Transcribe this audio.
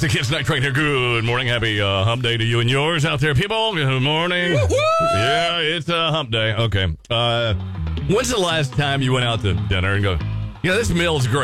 the Kids Night Train here. Good morning. Happy hump day to you and yours out there, people. Good morning. Yeah, it's hump day. Okay. When's the last time you went out to dinner and go, this meal's great?